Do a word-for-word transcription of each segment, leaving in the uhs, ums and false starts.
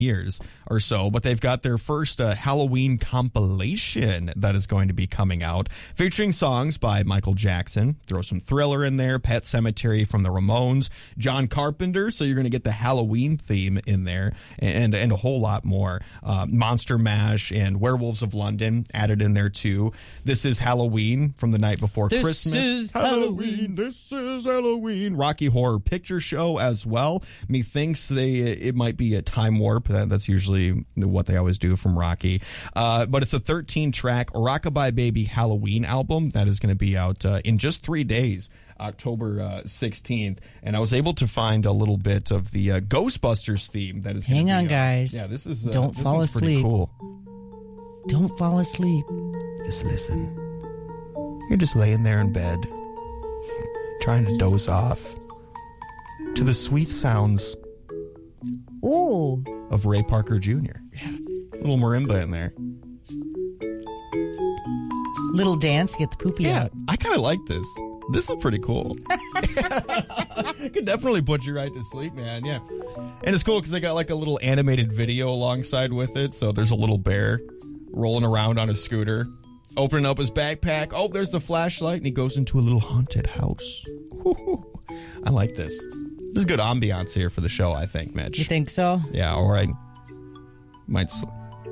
years or so, but they've got their first uh, Halloween compilation that is going to be coming out, featuring songs by Michael Jackson, throw some Thriller in there, Pet Sematary from the Ramones, John Carpenter, so you're going to get the Halloween theme in there, and and a whole lot more. Uh, Monster Mash and Werewolves of London added in there too. This is Halloween from the night before this Christmas. Is Halloween. This is Halloween. Rocky Horror Picture Show as well. Methinks they it might be a Time Warp. That, that's usually what they always do from Rocky. Uh, but it's a thirteen-track Rockabye Baby Halloween album that is going to be out uh, in just three days, October uh, sixteenth. And I was able to find a little bit of the uh, Ghostbusters theme that is Hang gonna on, be, uh, guys. Yeah, this is uh, Don't this fall one's pretty asleep. Cool. Don't fall asleep. Just listen. You're just laying there in bed, trying to doze off to the sweet sounds Ooh. of Ray Parker Junior Yeah, little marimba in there. Little dance, get the poopy Yeah, out. I kind of like this. This is pretty cool. It could definitely put you right to sleep, man. Yeah. And it's cool because they got like a little animated video alongside with it. So there's a little bear rolling around on a scooter, opening up his backpack. Oh, there's the flashlight, and he goes into a little haunted house. I like this. This is good ambiance here for the show, I think, Mitch. You think so? Yeah, all right. Might. Sl-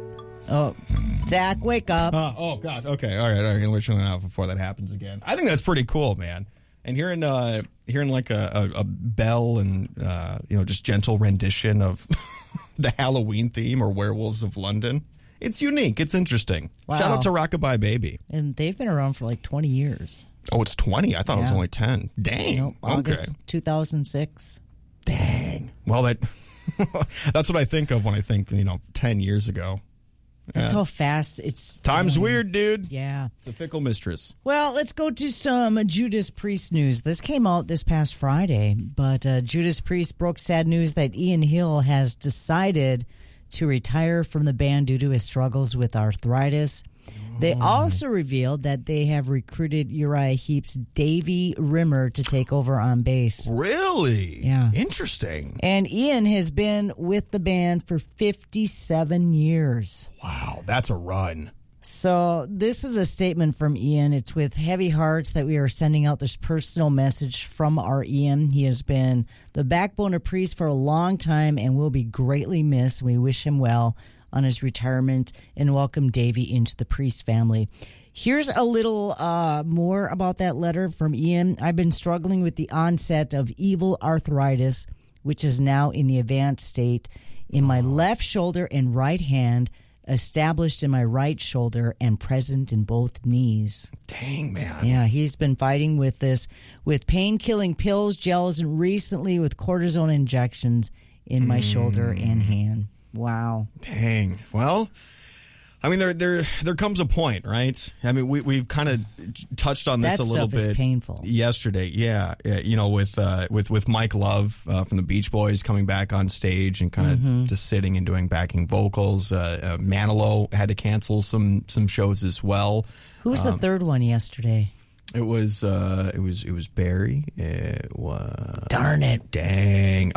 Oh, Zach, wake up. Uh, oh, God. Okay. All right. All right. I'm going to let you know before that happens again. I think that's pretty cool, man. And hearing, uh, hearing like a, a, a bell and, uh, you know, just gentle rendition of the Halloween theme or Werewolves of London, it's unique. It's interesting. Wow. Shout out to Rockabye Baby. And they've been around for like twenty years. Oh, it's twenty. I thought it was Yeah. only ten. Dang. Nope, Okay. August two thousand six. Dang. Well, that that's what I think of when I think, you know, ten years ago. That's Yeah. how fast it's... Time's going. weird, dude. Yeah. It's a fickle mistress. Well, let's go to some Judas Priest news. This came out this past Friday, but uh, Judas Priest broke sad news that Ian Hill has decided to retire from the band due to his struggles with arthritis. They also revealed that they have recruited Uriah Heep's Davey Rimmer to take over on bass. Really? Yeah. Interesting. And Ian has been with the band for fifty-seven years. Wow, that's a run. So this is a statement from Ian. It's with heavy hearts that we are sending out this personal message from our Ian. He has been the backbone of Priest for a long time and will be greatly missed. We wish him well on his retirement and welcome Davey into the Priest family. Here's a little uh, more about that letter from Ian. I've been struggling with the onset of evil arthritis, which is now in the advanced state in my left shoulder and right hand, established in my right shoulder and present in both knees. Dang, man. Yeah, he's been fighting with this with pain-killing pills, gels, and recently with cortisone injections in my mm. shoulder and hand. Wow. Dang. Well, I mean, there there there comes a point, right? I mean, we we've kind of touched on this that a little stuff bit is painful. yesterday. Yeah, yeah, you know, with uh, with with Mike Love uh, from the Beach Boys coming back on stage and kind of mm-hmm. just sitting and doing backing vocals. Uh, uh, Manilow had to cancel some some shows as well. Who was um, the third one yesterday? It was uh, it was it was Barry. It was darn it, dang.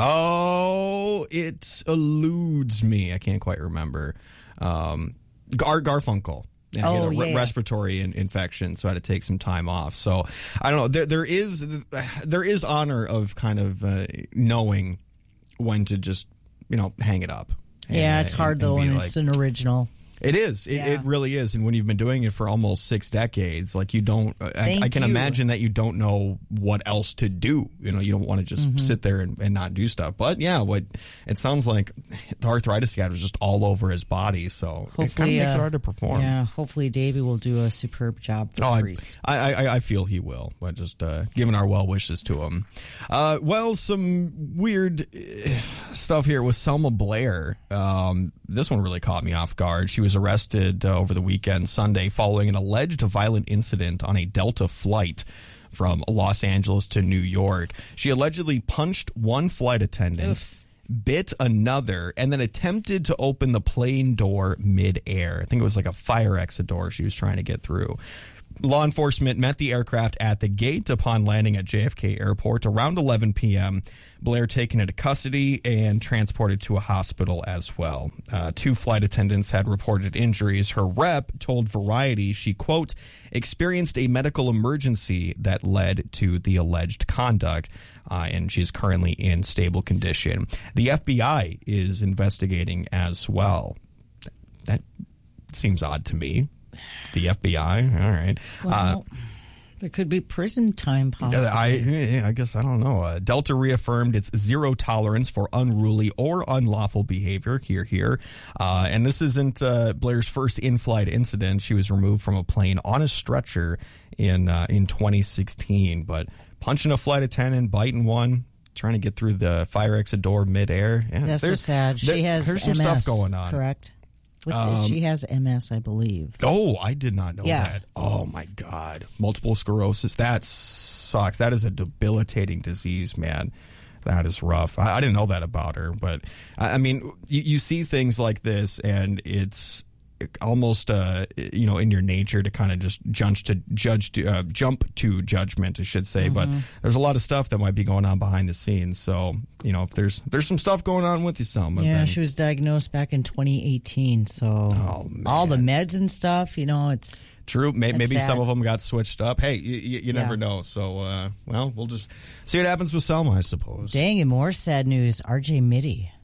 Oh, it eludes me. I can't quite remember. Um, Gar Garfunkel. Yeah, oh, he had a yeah. respiratory in- infection, so I had to take some time off. So I don't know. There there is there is honor of kind of uh, knowing when to just you know hang it up. And, yeah, it's hard and, though, and and like, it's an original. It is. It, yeah. it really is. And when you've been doing it for almost six decades, like you don't, I, I can you. imagine that you don't know what else to do. You know, you don't want to just mm-hmm. sit there and, and not do stuff. But yeah, what it sounds like the arthritis guy was just all over his body. So hopefully, it kind of makes uh, it hard to perform. Yeah, hopefully Davey will do a superb job for oh, Priest. I, I, I feel he will, but just uh, giving our well wishes to him. Uh, well, some weird uh, stuff here with Selma Blair. Um, this one really caught me off guard. She was arrested uh, over the weekend, Sunday, following an alleged violent incident on a Delta flight from Los Angeles to New York. She allegedly punched one flight attendant, Oof. bit another, and then attempted to open the plane door midair. I think it was like a fire exit door she was trying to get through. Law enforcement met the aircraft at the gate upon landing at J F K Airport around eleven p.m. Blair taken into custody and transported to a hospital as well. Uh, two flight attendants had reported injuries. Her rep told Variety she, quote, experienced a medical emergency that led to the alleged conduct, uh, and she's currently in stable condition. The F B I is investigating as well. That seems odd to me. The F B I, all right. Well, uh, there could be prison time possibly. I, I guess, I don't know. Uh, Delta reaffirmed its zero tolerance for unruly or unlawful behavior. Here, here. Uh, and this isn't uh, Blair's first in-flight incident. She was removed from a plane on a stretcher in uh, in twenty sixteen. But punching a flight attendant, biting one, trying to get through the fire exit door midair. Yeah, That's so sad. She there, has there's some M S, stuff going on. Correct? What, Um, she has M S, I believe. Oh, I did not know Yeah. that. Oh, my God. Multiple sclerosis. That sucks. That is a debilitating disease, man. That is rough. I, I didn't know that about her. But, I, I mean, you, you see things like this, and it's almost, uh, you know, in your nature to kind of just judge to judge to uh, jump to judgment, I should say. Mm-hmm. But there's a lot of stuff that might be going on behind the scenes. So, you know, if there's there's some stuff going on with you, Selma. Yeah, then, she was diagnosed back in twenty eighteen. So oh, all the meds and stuff, you know, it's true. Maybe, maybe sad. some of them got switched up. Hey, you, you, you never Yeah. know. So, uh, well, we'll just see what happens with Selma, I suppose. Dang, and more sad news. R J Mitte.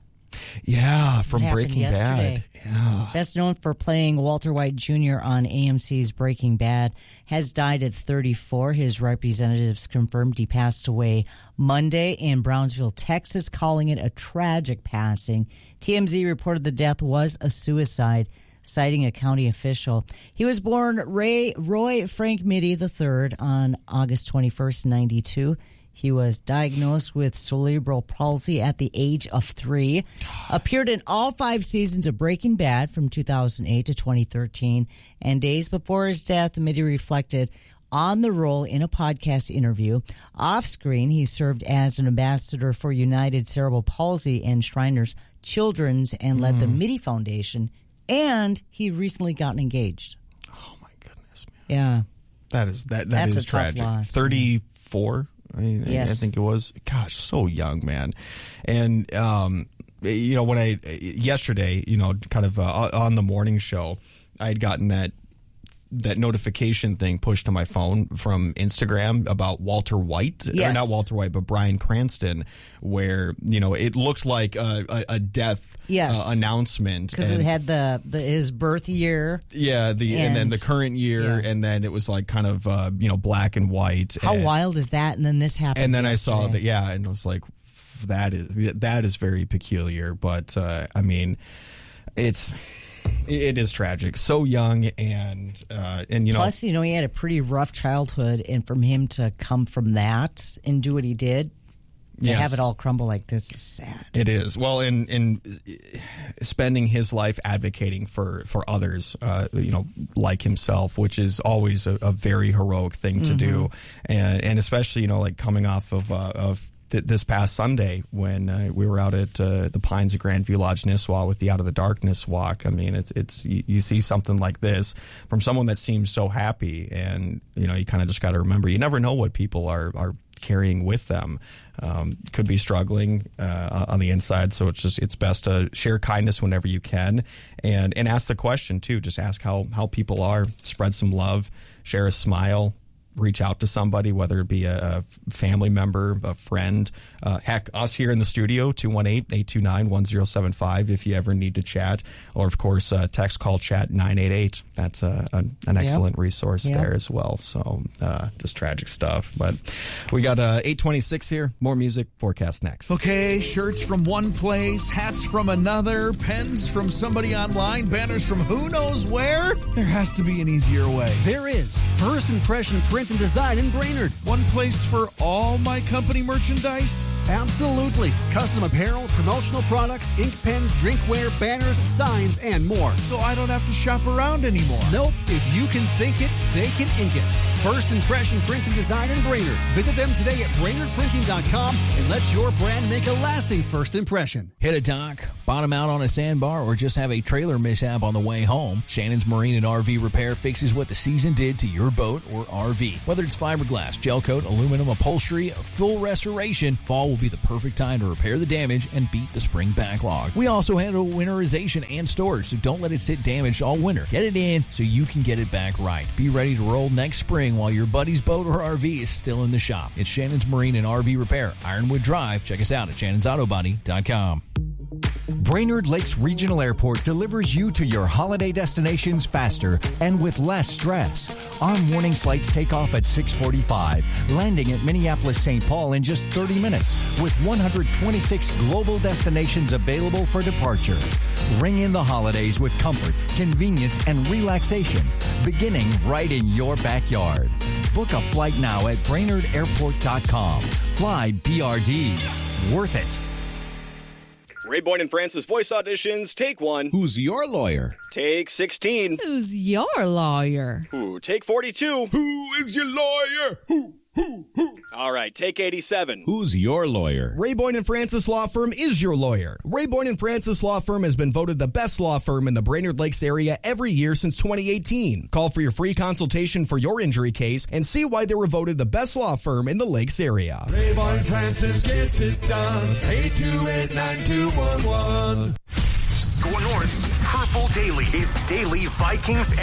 Yeah, from happened Breaking yesterday. Bad. Yeah. Best known for playing Walter White Junior on A M C's Breaking Bad, has died at thirty-four. His representatives confirmed he passed away Monday in Brownsville, Texas, calling it a tragic passing. T M Z reported the death was a suicide, citing a county official. He was born Ray Roy Frank Mitte the third on August twenty-first, ninety-two. He was diagnosed with cerebral palsy at the age of three. Appeared in all five seasons of Breaking Bad from two thousand eight to twenty thirteen. And days before his death, Mitte reflected on the role in a podcast interview. Off screen, he served as an ambassador for United Cerebral Palsy and Shriners Children's and led mm. the Mitte Foundation. And he recently gotten engaged. Oh, my goodness, man. Yeah. That is, that, that That's is a tough tragic. loss, thirty-four? I, mean, Yes. I think it was. Gosh, so young, man. And, um, you know, when I, yesterday, you know, kind of uh, on the morning show, I had gotten that that notification thing pushed to my phone from Instagram about Walter White, Yes. or not Walter White, but Bryan Cranston, where, you know, it looked like a, a, a death Yes. uh, announcement. Because it And- had the, the his birth year. Yeah, the and, And- then the current year, yeah. and then it was like kind of uh, you know black and white. How and, wild is that? And then this happened. And then I saw yesterday. that, yeah, and I was like, that is that is very peculiar. But uh, I mean, it's it is tragic. So young, and uh, and you know, Plus, you know, he had a pretty rough childhood, and from him to come from that and do what he did, to Yes. have it all crumble like this is sad. it is. Well, in in spending his life advocating for for others, uh, you know, like himself, which is always a, a very heroic thing to Mm-hmm. do, and and especially you know like coming off of uh, of th- this past Sunday when uh, we were out at uh, the Pines at Grandview Lodge, Nisswa with the Out of the Darkness walk. I mean, it's it's you, you see something like this from someone that seems so happy, and you know you kind of just got to remember you never know what people are are carrying with them. Um, could be struggling uh, on the inside, so it's just it's best to share kindness whenever you can, and and ask the question too. Just ask how how people are. Spread some love. Share a smile. Reach out to somebody, whether it be a, a family member, a friend. Uh, heck, us here in the studio, two one eight, eight two nine, one zero seven five if you ever need to chat. Or, of course, uh, text, call, chat, nine eight eight. That's uh, an, an excellent Yep. resource Yep. there as well. So uh, just tragic stuff. But we got uh, eight twenty-six here. More music. Forecast next. Okay, shirts from one place, hats from another, pens from somebody online, banners from who knows where? There has to be an easier way. There is. First Impression Print and Design in Brainerd. One place for all my company merchandise? Absolutely. Custom apparel, promotional products, ink pens, drinkware, banners, signs, and more. So I don't have to shop around anymore. Nope. If you can think it, they can ink it. First Impression Print and Design in Brainerd. Visit them today at brainerd printing dot com and let your brand make a lasting first impression. Hit a dock, bottom out on a sandbar, or just have a trailer mishap on the way home, Shannon's Marine and R V Repair fixes what the season did to your boat or R V. Whether it's fiberglass, gel coat, aluminum upholstery, full restoration, fall will be the perfect time to repair the damage and beat the spring backlog. We also handle winterization and storage, so don't let it sit damaged all winter. Get it in so you can get it back right. Be ready to roll next spring while your buddy's boat or R V is still in the shop. It's Shannon's Marine and R V Repair, Ironwood Drive. Check us out at shannons auto body dot com. Brainerd Lakes Regional Airport delivers you to your holiday destinations faster and with less stress. Our morning flights take off at six forty-five, landing at Minneapolis-Saint Paul in just thirty minutes, with one hundred twenty-six global destinations available for departure. Ring in the holidays with comfort, convenience, and relaxation, beginning right in your backyard. Book a flight now at brainerd airport dot com. Fly B R D. Worth it. Ray Boyd and Francis voice auditions, take one. Who's your lawyer? Take sixteen. Who's your lawyer? Ooh, take forty-two. Who is your lawyer? Who, who, who? All right, take eighty-seven. Who's your lawyer? Ray Boyd and Francis Law Firm is your lawyer. Ray Boyd and Francis Law Firm has been voted the best law firm in the Brainerd Lakes area every year since twenty eighteen. Call for your free consultation for your injury case and see why they were voted the best law firm in the Lakes area. Ray Boyd and Francis gets it done. eight two eight nine two one one. Score North's Purple Daily is daily Vikings